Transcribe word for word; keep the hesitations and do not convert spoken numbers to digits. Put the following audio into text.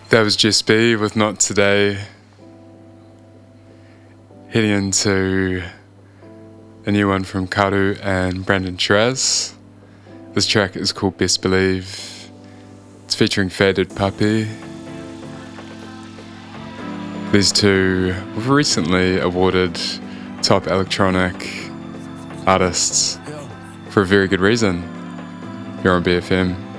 That was Jess B with Not Today. Heading into a new one from Karu and Brandon Shiraz. This track is called Best Believe. It's featuring Faded Puppy. These two were recently awarded Top Electronic Artists for a very good reason. You're on B F M.